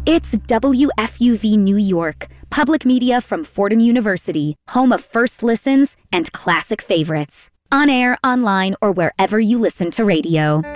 It's WFUV New York, public media from Fordham University, home of first listens and classic favorites. On air, online, or wherever you listen to radio.